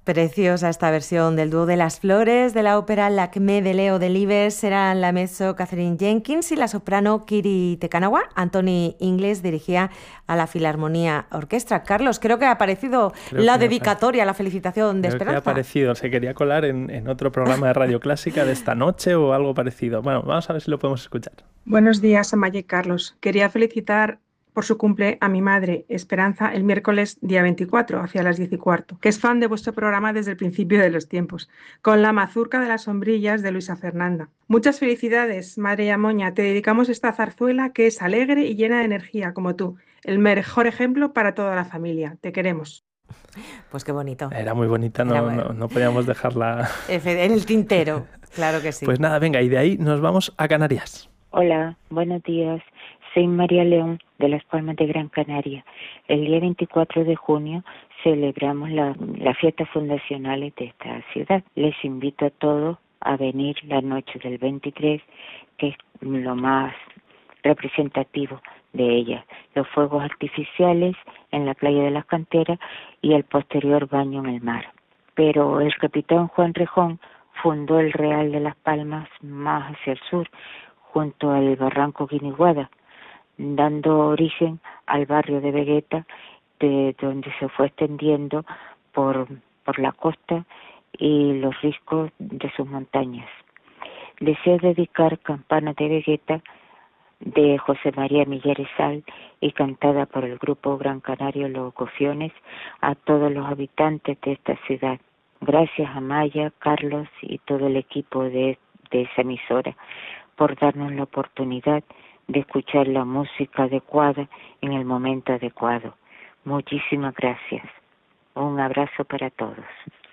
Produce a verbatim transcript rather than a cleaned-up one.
Preciosa esta versión del dúo de Las Flores de la ópera L'acmé de Leo Delibes. Eran la mezzo Catherine Jenkins y la soprano Kiri Tekanawa. Anthony Ingles dirigía a la Filarmonía Orquestra. Carlos, creo que ha aparecido creo la dedicatoria, la felicitación de creo Esperanza. Que ha aparecido, se quería colar en, en otro programa de Radio Clásica de esta noche o algo parecido. Bueno, vamos a ver si lo podemos escuchar. Buenos días, Amaya y Carlos. Quería felicitar por su cumple a mi madre, Esperanza, el miércoles día veinticuatro, hacia las diez y cuarto, que es fan de vuestro programa desde el principio de los tiempos, con la mazurca de las sombrillas de Luisa Fernanda. Muchas felicidades, madre Yamoña. Te dedicamos esta zarzuela que es alegre y llena de energía, como tú. El mejor ejemplo para toda la familia. Te queremos. Pues qué bonito. Era muy bonita, no, muy... no, no podíamos dejarla... En el tintero, claro que sí. Pues nada, venga, y de ahí nos vamos a Canarias. Hola, buenos días. Soy María León de Las Palmas de Gran Canaria. El día veinticuatro de junio celebramos la, las fiestas fundacionales de esta ciudad. Les invito a todos a venir la noche del veintitrés, que es lo más representativo de ella. Los fuegos artificiales en la playa de las Canteras y el posterior baño en el mar. Pero el capitán Juan Rejón fundó el Real de Las Palmas más hacia el sur, junto al barranco Guiniguada, dando origen al barrio de Vegueta, de donde se fue extendiendo por, por la costa y los riscos de sus montañas. Deseo dedicar Campana de Vegueta de José María Millares Sal y cantada por el grupo Gran Canario Los Cofiones a todos los habitantes de esta ciudad. Gracias a Maya, Carlos y todo el equipo de, de esa emisora por darnos la oportunidad de escuchar la música adecuada en el momento adecuado. Muchísimas gracias. Un abrazo para todos.